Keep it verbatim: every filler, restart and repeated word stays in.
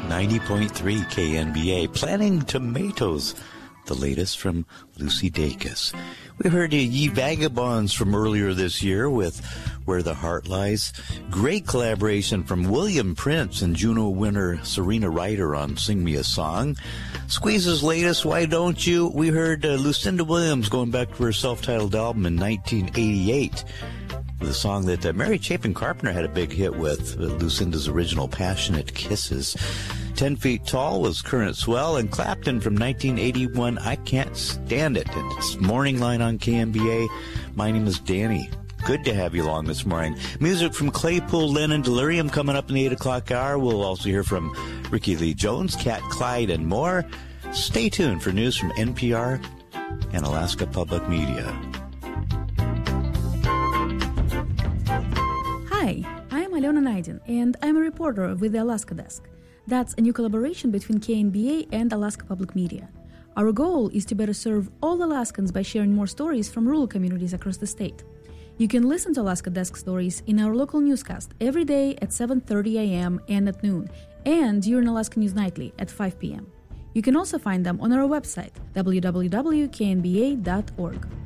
ninety point three K N B A. Planting Tomatoes, the latest from Lucy Dacus. We heard Ye Vagabonds from earlier this year with Where the Heart Lies. Great collaboration from William Prince and Juno winner Serena Ryder on Sing Me a Song. Squeeze's latest, Why Don't You? We heard uh, Lucinda Williams going back to her self-titled album in nineteen eighty-eight. With a song that uh, Mary Chapin Carpenter had a big hit with, uh, Lucinda's original Passionate Kisses. Ten Feet Tall was Current Swell, and Clapton from nineteen eighty-one, I Can't Stand It. And it's Morning Line on K N B A. My name is Danny. Good to have you along this morning. Music from Claypool, Lennon, Delirium coming up in the eight o'clock hour. We'll also hear from Ricky Lee Jones, Cat Clyde, and more. Stay tuned for news from N P R and Alaska Public Media. Hi, I'm Alena Naidin, and I'm a reporter with the Alaska Desk. That's a new collaboration between K N B A and Alaska Public Media. Our goal is to better serve all Alaskans by sharing more stories from rural communities across the state. You can listen to Alaska Desk stories in our local newscast every day at seven thirty a.m. and at noon, and during Alaska News Nightly at five p.m. You can also find them on our website, w w w dot k n b a dot org.